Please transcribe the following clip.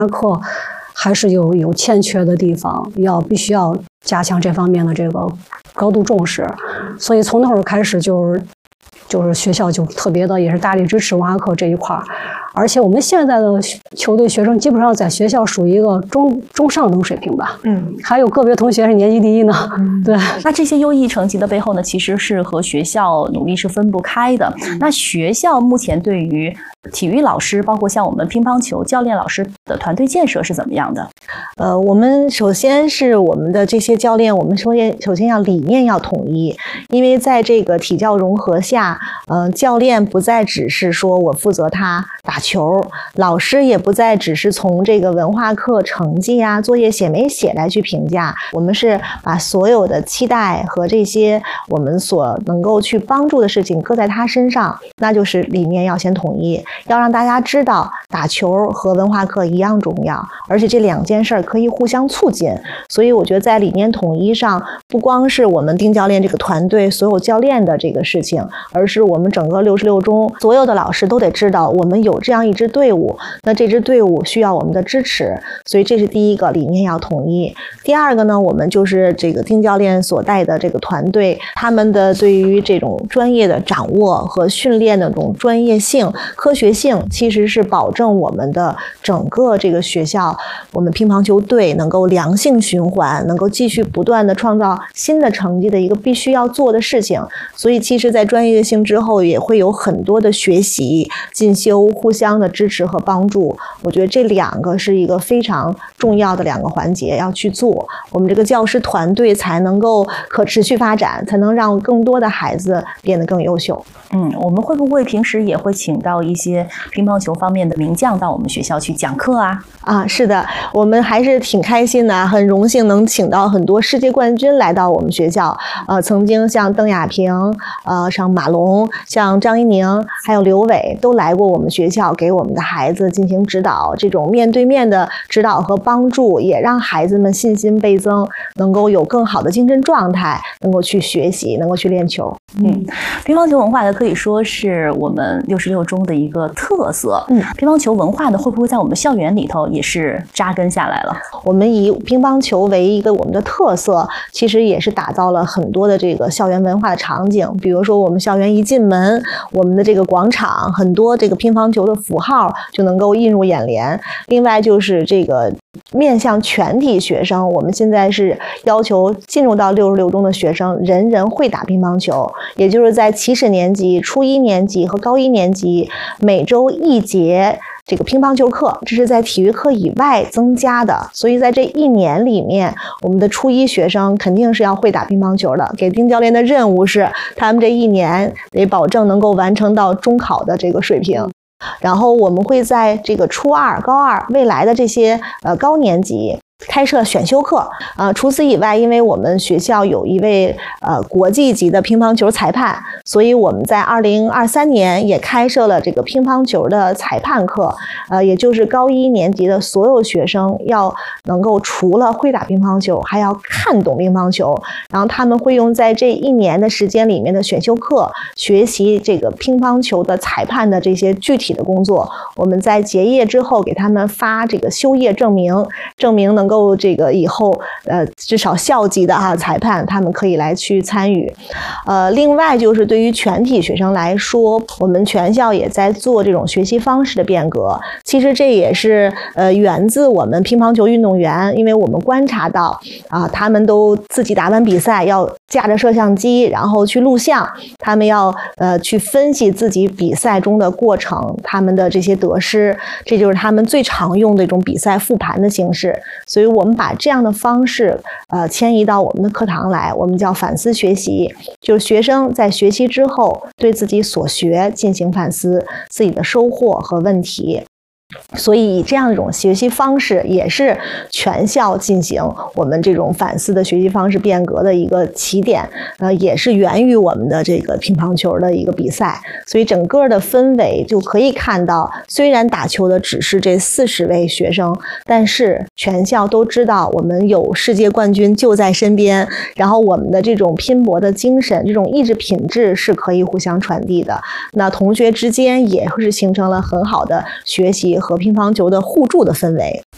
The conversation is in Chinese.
课还是有欠缺的地方，必须要加强这方面的这个高度重视。所以从那会儿开始就是学校就特别的也是大力支持文化课这一块儿，而且我们现在的球队学生基本上在学校属于一个中上等水平吧。还有个别同学是年级第一呢。对。 那这些优异成绩的背后呢，其实是和学校努力是分不开的。那学校目前对于体育老师，包括像我们乒乓球教练老师的团队建设是怎么样的？ 我们首先是我们的这些教练，我们首先要理念要统一，因为在这个体教融合下，教练不再只是说我负责他打球，老师也不再只是从这个文化课成绩啊、作业写没写来去评价，我们是把所有的期待和这些我们所能够去帮助的事情搁在他身上，那就是理念要先统一，要让大家知道打球和文化课一样重要，而且这两件事可以互相促进。所以我觉得在理念统一上，不光是我们丁教练这个团队所有教练的这个事情，而是我们整个66中所有的老师都得知道我们有这样一支队伍，那这支队伍需要我们的支持，所以这是第一个，理念要统一。第二个呢，我们就是这个丁教练所带的这个团队，他们的对于这种专业的掌握和训练的这种专业性、科学性，其实是保证我们的整个这个学校，我们乒乓球队能够良性循环，能够继续不断的创造新的成绩的一个必须要做的事情。所以其实在专业性之后，也会有很多的学习、进修、互相的支持和帮助。我觉得这两个是一个非常重要的两个环节要去做，我们这个教师团队才能够可持续发展，才能让更多的孩子变得更优秀。 我们会不会平时也会请到一些乒乓球方面的名将到我们学校去讲课啊？ 是的，我们还是挺开心的，很荣幸能请到很多世界冠军来到我们学校。曾经像邓亚萍、像马龙、像张怡宁，还有刘伟都来过我们学校，给我们的孩子进行指导。这种面对面的指导和帮助，也让孩子们信心倍增，能够有更好的精神状态，能够去学习，能够去练球。 乒乓球文化呢，可以说是我们66中的一个特色。乒乓球文化呢，会不会在我们校园里头也是扎根下来了？ 我们以乒乓球为一个我们的特色，其实也是打造了很多的这个校园文化的场景。比如说我们校园一进门，我们的这个广场，很多这个乒乓球的符号就能够映入眼帘。另外就是这个面向全体学生，我们现在是要求进入到66中的学生人人会打乒乓球，也就是在起始年级、初一年级和高一年级每周一节这个乒乓球课，这是在体育课以外增加的。所以在这一年里面，我们的初一学生肯定是要会打乒乓球的。给丁教练的任务是，他们这一年得保证能够完成到中考的这个水平。然后我们会在这个初二、高二未来的这些高年级开设选修课。除此以外，因为我们学校有一位国际级的乒乓球裁判，所以我们在2023年也开设了这个乒乓球的裁判课。也就是高一年级的所有学生要能够除了会打乒乓球，还要看懂乒乓球。然后他们会用在这一年的时间里面的选修课学习这个乒乓球的裁判的这些具体的工作。我们在结业之后给他们发这个修业证明，证明能够这个以后至少校级的裁判他们可以来去参与。另外就是对于全体学生来说，我们全校也在做这种学习方式的变革。其实这也是源自我们乒乓球运动员，因为我们观察到他们都自己打完比赛要架着摄像机，然后去录像，他们要去分析自己比赛中的过程，他们的这些得失，这就是他们最常用的一种比赛复盘的形式。所以我们把这样的方式迁移到我们的课堂来，我们叫反思学习，就是学生在学习之后对自己所学进行反思，自己的收获和问题。所以以这样一种学习方式，也是全校进行我们这种反思的学习方式变革的一个起点。也是源于我们的这个乒乓球的一个比赛。所以整个的氛围就可以看到，虽然打球的只是这40位学生，但是全校都知道我们有世界冠军就在身边，然后我们的这种拼搏的精神，这种意志品质是可以互相传递的。那同学之间也是形成了很好的学习和乒乓球的互助的氛围。